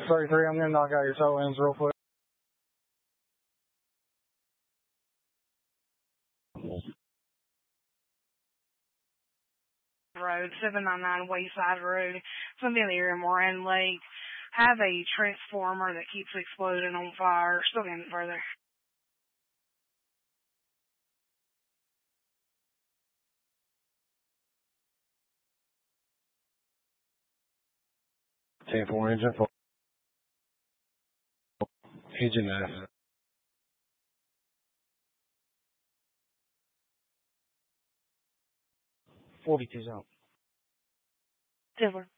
633, I'm going to knock out your tow ends real quick. Road, 799 Wayside Road, Familiar in Moran Lake. Have a transformer that keeps exploding on fire. Still getting further. Tampa engine for engine accident. 42's out. Silver.